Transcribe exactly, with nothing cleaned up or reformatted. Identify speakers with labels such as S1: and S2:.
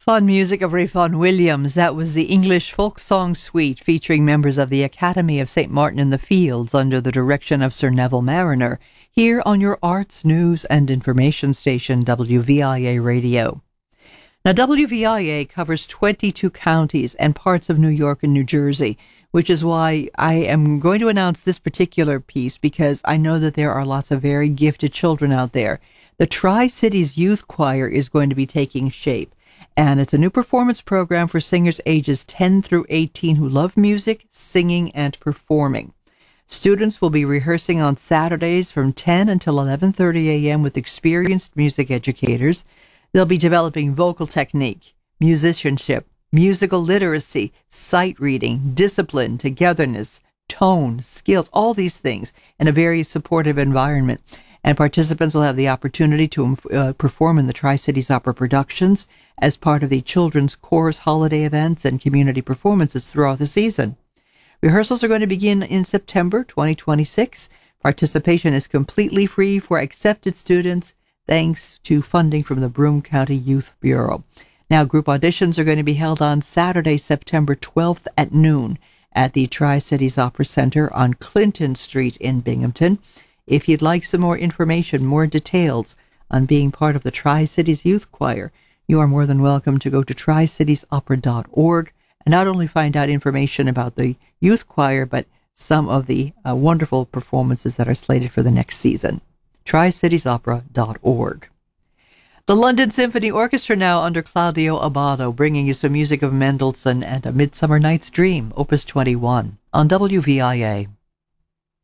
S1: Fun music of Rayfon Williams. That was the English folk song suite featuring members of the Academy of Saint Martin in the Fields under the direction of Sir Neville Mariner, here on your arts, news, and information station, W V I A Radio. Now, W V I A covers twenty-two counties and parts of New York and New Jersey, which is why I am going to announce this particular piece, because I know that there are lots of very gifted children out there. The Tri-Cities Youth Choir is going to be taking shape, and it's a new performance program for singers ages ten through eighteen who love music, singing, and performing. Students will be rehearsing on Saturdays from ten until eleven thirty a.m. with experienced music educators. They'll be developing vocal technique, musicianship, musical literacy, sight reading, discipline, togetherness, tone, skills, all these things in a very supportive environment. And participants will have the opportunity to uh, perform in the Tri-Cities Opera productions as part of the children's chorus holiday events and community performances throughout the season. Rehearsals are going to begin in September twenty twenty-six. Participation is completely free for accepted students, thanks to funding from the Broome County Youth Bureau. Now, group auditions are going to be held on Saturday, September twelfth at noon at the Tri-Cities Opera Center on Clinton Street in Binghamton. If you'd like some more information, more details on being part of the Tri-Cities Youth Choir, you are more than welcome to go to tri cities opera dot org and not only find out information about the youth choir, but some of the uh, wonderful performances that are slated for the next season. tri cities opera dot org. The London Symphony Orchestra now under Claudio Abbado, bringing you some music of Mendelssohn and A Midsummer Night's Dream, Opus twenty-one, on W V I A.